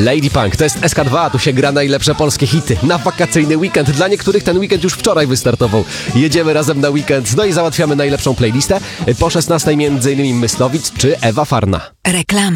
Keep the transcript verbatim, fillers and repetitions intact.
Lady Punk, to jest S K dwa, tu się gra najlepsze polskie hity na wakacyjny weekend. Dla niektórych ten weekend już wczoraj wystartował. Jedziemy razem na weekend, no i załatwiamy najlepszą playlistę. Po szesnastej między innymi Myslowic czy Ewa Farna. Reklama.